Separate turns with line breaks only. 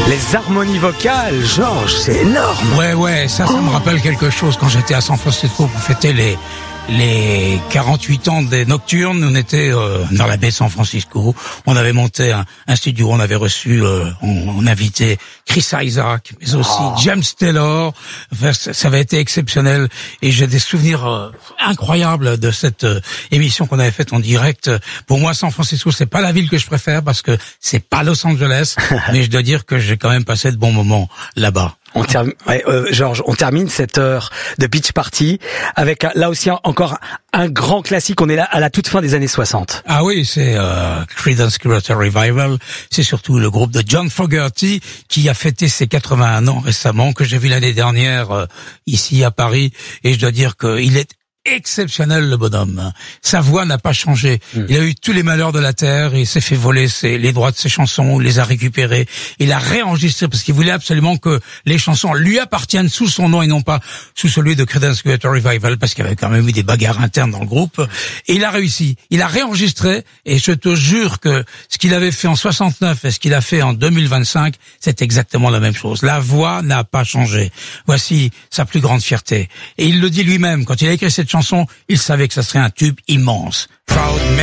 Les harmonies vocales, Georges, c'est énorme.
Ouais, ça me rappelle quelque chose. Quand j'étais à San Francisco pour fêter les 48 ans des Nocturnes, on était dans la baie de San Francisco. On avait monté un studio, on avait reçu, on invitait Chris Isaac, mais aussi James Taylor. Enfin, ça avait été exceptionnel et j'ai des souvenirs incroyables de cette émission qu'on avait faite en direct. Pour moi, San Francisco, c'est pas la ville que je préfère parce que c'est pas Los Angeles, mais je dois dire que j'ai quand même passé de bons moments là-bas.
Georges, on termine cette heure de Beach Party avec là aussi encore un grand classique. On est là à la toute fin des années 60.
Ah oui, c'est Creedence Clearwater Revival. C'est surtout le groupe de John Fogerty qui a fêté ses 81 ans récemment, que j'ai vu l'année dernière ici à Paris, et je dois dire qu'il est exceptionnel, le bonhomme. Sa voix n'a pas changé. Il a eu tous les malheurs de la terre, il s'est fait voler les droits de ses chansons, il les a récupérés, il a réenregistré parce qu'il voulait absolument que les chansons lui appartiennent sous son nom et non pas sous celui de Creedence Clearwater Revival, parce qu'il y avait quand même eu des bagarres internes dans le groupe. Et il a réussi. Il a réenregistré, et je te jure que ce qu'il avait fait en 69 et ce qu'il a fait en 2025, c'est exactement la même chose. La voix n'a pas changé. Voici sa plus grande fierté. Et il le dit lui-même, quand il a écrit cette chanson, il savait que ça serait un tube immense. Proud